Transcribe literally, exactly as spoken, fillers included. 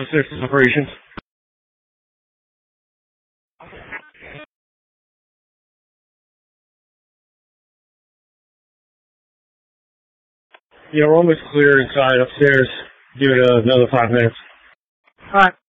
Officer Operations. Yeah, we're almost clear inside upstairs. Give it another five minutes. Alright.